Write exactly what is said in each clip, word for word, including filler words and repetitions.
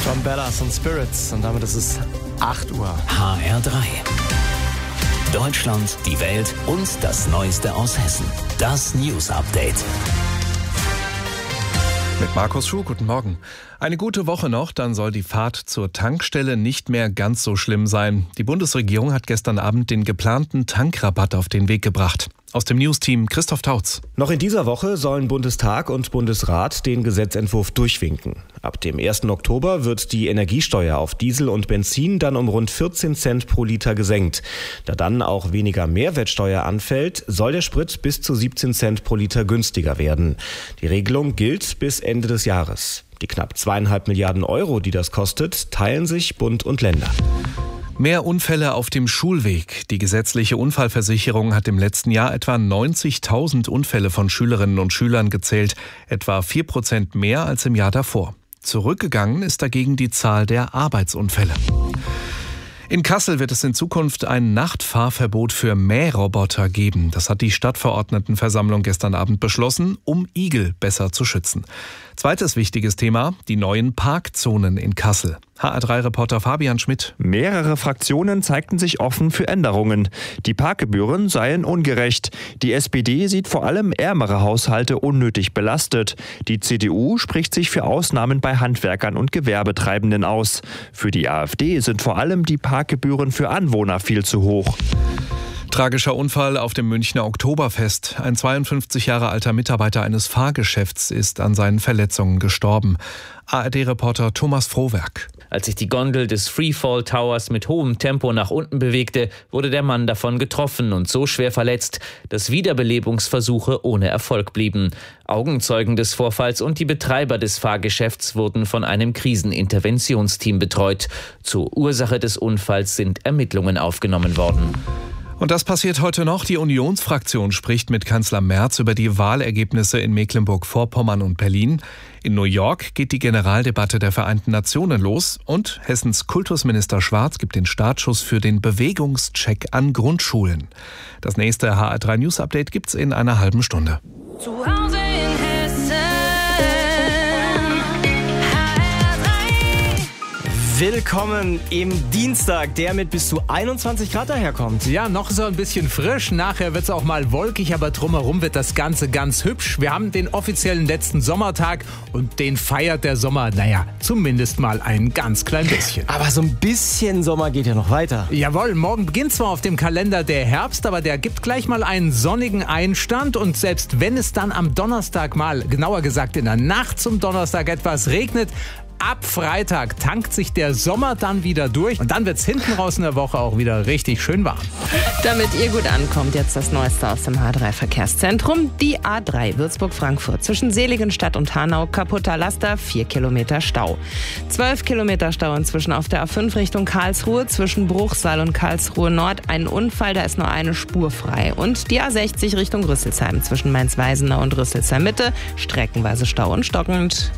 John Bellas und Spirits. Und damit ist es acht Uhr. H R drei. Deutschland, die Welt und das Neueste aus Hessen. Das News Update. Mit Markus Schuh, guten Morgen. Eine gute Woche noch, dann soll die Fahrt zur Tankstelle nicht mehr ganz so schlimm sein. Die Bundesregierung hat gestern Abend den geplanten Tankrabatt auf den Weg gebracht. Aus dem News-Team Christoph Tautz. Noch in dieser Woche sollen Bundestag und Bundesrat den Gesetzentwurf durchwinken. Ab dem ersten Oktober wird die Energiesteuer auf Diesel und Benzin dann um rund vierzehn Cent pro Liter gesenkt. Da dann auch weniger Mehrwertsteuer anfällt, soll der Sprit bis zu siebzehn Cent pro Liter günstiger werden. Die Regelung gilt bis Ende des Jahres. Die knapp zweieinhalb Milliarden Euro, die das kostet, teilen sich Bund und Länder. Mehr Unfälle auf dem Schulweg. Die gesetzliche Unfallversicherung hat im letzten Jahr etwa neunzigtausend Unfälle von Schülerinnen und Schülern gezählt, etwa vier Prozent mehr als im Jahr davor. Zurückgegangen ist dagegen die Zahl der Arbeitsunfälle. In Kassel wird es in Zukunft ein Nachtfahrverbot für Mähroboter geben. Das hat die Stadtverordnetenversammlung gestern Abend beschlossen, um Igel besser zu schützen. Zweites wichtiges Thema, die neuen Parkzonen in Kassel. H R drei Reporter Fabian Schmidt. Mehrere Fraktionen zeigten sich offen für Änderungen. Die Parkgebühren seien ungerecht. Die S P D sieht vor allem ärmere Haushalte unnötig belastet. Die C D U spricht sich für Ausnahmen bei Handwerkern und Gewerbetreibenden aus. Für die AfD sind vor allem die Parkgebühren für Anwohner viel zu hoch. Tragischer Unfall auf dem Münchner Oktoberfest. Ein zweiundfünfzig Jahre alter Mitarbeiter eines Fahrgeschäfts ist an seinen Verletzungen gestorben. A R D-Reporter Thomas Frohwerk. Als sich die Gondel des Freefall Towers mit hohem Tempo nach unten bewegte, wurde der Mann davon getroffen und so schwer verletzt, dass Wiederbelebungsversuche ohne Erfolg blieben. Augenzeugen des Vorfalls und die Betreiber des Fahrgeschäfts wurden von einem Kriseninterventionsteam betreut. Zur Ursache des Unfalls sind Ermittlungen aufgenommen worden. Und das passiert heute noch. Die Unionsfraktion spricht mit Kanzler Merz über die Wahlergebnisse in Mecklenburg-Vorpommern und Berlin. In New York geht die Generaldebatte der Vereinten Nationen los. Und Hessens Kultusminister Schwarz gibt den Startschuss für den Bewegungscheck an Grundschulen. Das nächste H R drei News Update gibt's in einer halben Stunde. Zu Hause in Hessen. Willkommen im Dienstag, der mit bis zu einundzwanzig Grad daherkommt. Ja, noch so ein bisschen frisch. Nachher wird es auch mal wolkig, aber drumherum wird das Ganze ganz hübsch. Wir haben den offiziellen letzten Sommertag und den feiert der Sommer, naja, zumindest mal ein ganz klein bisschen. Aber so ein bisschen Sommer geht ja noch weiter. Jawohl, morgen beginnt zwar auf dem Kalender der Herbst, aber der gibt gleich mal einen sonnigen Einstand. Und selbst wenn es dann am Donnerstag mal, genauer gesagt in der Nacht zum Donnerstag etwas regnet, ab Freitag tankt sich der Sommer dann wieder durch und dann wird es hinten raus in der Woche auch wieder richtig schön warm. Damit ihr gut ankommt, jetzt das Neueste aus dem H drei Verkehrszentrum. Die A drei Würzburg-Frankfurt zwischen Seligenstadt und Hanau, kaputter Laster, vier Kilometer Stau. zwölf Kilometer Stau inzwischen auf der A fünf Richtung Karlsruhe, zwischen Bruchsal und Karlsruhe Nord. Ein Unfall, da ist nur eine Spur frei. Und die A sechzig Richtung Rüsselsheim zwischen Mainz-Weisenau und Rüsselsheim Mitte, streckenweise Stau und stockend.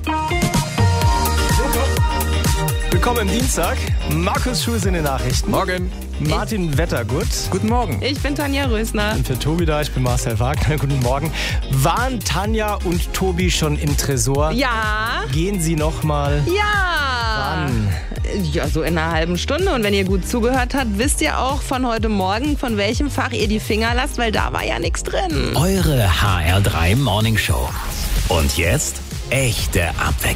Willkommen im Dienstag. Markus Schulz in den Nachrichten. Morgen. Martin Wettergut. Guten Morgen. Ich bin Tanja Rösner. Und für Tobi da, ich bin Marcel Wagner. Guten Morgen. Waren Tanja und Tobi schon im Tresor? Ja. Gehen Sie noch mal? Ja. Wann? Ja, so in einer halben Stunde. Und wenn ihr gut zugehört habt, wisst ihr auch von heute Morgen, von welchem Fach ihr die Finger lasst, weil da war ja nichts drin. Eure H R drei Morning Show. Und jetzt echte Abwechslung.